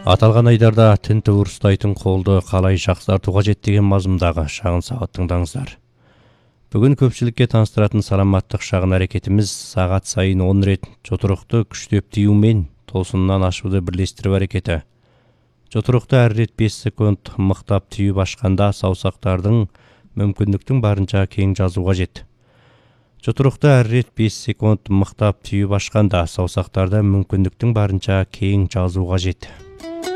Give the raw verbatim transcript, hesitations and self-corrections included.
Аталған айдарда тінтіп ұрыстайтын қолды қалай жақсарту қажет деген мазмұндағы шағын сағат тыңдаңыздар. Бүгін көпшілікке таныстыратын саламаттық шағын әрекетіміз сағат сайын он рет жұдырықты күштеп тиюмен толсыннан ашуды бірлестіру әрекеті. Жұдырықты әр рет бес секунд мықтап тиюіп ашқанда саусақтардың мүмкіндіктің барынша кең жазу қажет. Жұдырықты әр рет бес секунд мықтап тиюіп ашқанда саусақтарды мүмкіндіктің барынша кең жазу қажет.